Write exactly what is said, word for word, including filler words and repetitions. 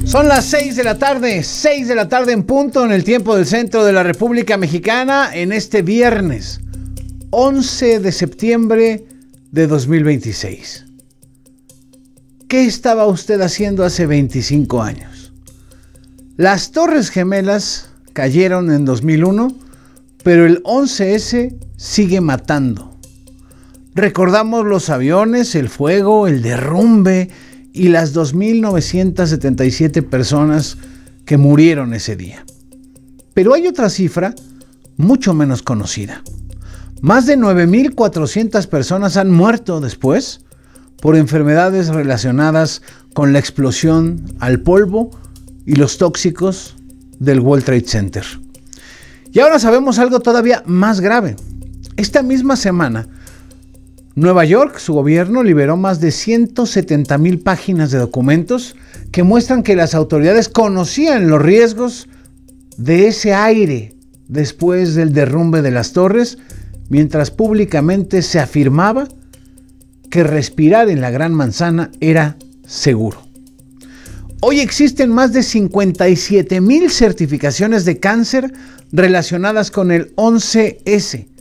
Son las seis de la tarde, seis de la tarde en punto en el tiempo del centro de la República Mexicana en este viernes, once de septiembre de dos mil veintiséis. ¿Qué estaba usted haciendo hace veinticinco años? Las Torres Gemelas cayeron en dos mil uno, pero el once ese sigue matando. Recordamos los aviones, el fuego, el derrumbe y las dos mil novecientas setenta y siete personas que murieron ese día. Pero hay otra cifra mucho menos conocida. Más de nueve mil cuatrocientas personas han muerto después por enfermedades relacionadas con la explosión al polvo y los tóxicos del World Trade Center. Y ahora sabemos algo todavía más grave. Esta misma semana, Nueva York, su gobierno, liberó más de ciento setenta mil páginas de documentos que muestran que las autoridades conocían los riesgos de ese aire después del derrumbe de las torres, mientras públicamente se afirmaba que respirar en la Gran Manzana era seguro. Hoy existen más de cincuenta y siete mil certificaciones de cáncer relacionadas con el once ese.